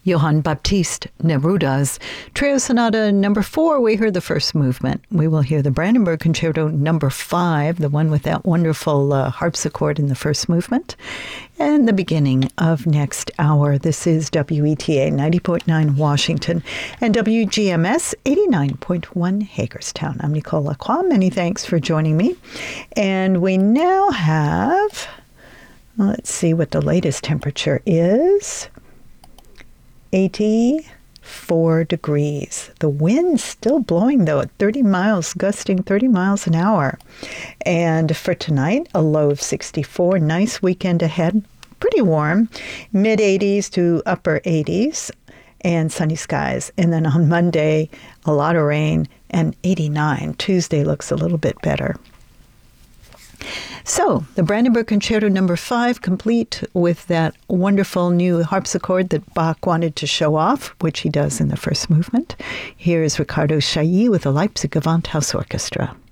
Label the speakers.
Speaker 1: Johann Baptist Neruda's Trio Sonata No. 4, we heard the first movement. We will hear the Brandenburg Concerto No. 5, the one with that wonderful harpsichord in the first movement, and the beginning of next hour. This is WETA 90.9 Washington and WGMS 89.1 Hagerstown. I'm Nicole Lacroix. Many thanks for joining me. And we now have, let's see what the latest temperature is. 84 degrees. The wind's still blowing, though, at 30 miles, gusting 30 miles an hour. And for tonight, a low of 64. Nice weekend ahead. Pretty warm. Mid-80s to upper 80s. And sunny skies. And then on Monday, a lot of rain and 89. Tuesday looks a little bit better. So, the Brandenburg Concerto No. 5, complete with that wonderful new harpsichord that Bach wanted to show off, which he does in the first movement. Here is Ricardo Chailly with the Leipzig Gewandhaus Orchestra.